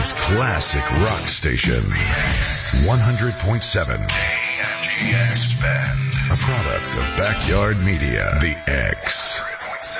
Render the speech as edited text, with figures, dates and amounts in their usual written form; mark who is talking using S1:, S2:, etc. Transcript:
S1: Bend's classic rock station. 100.7 KMGX Bend. A product of Backyard Media. The X.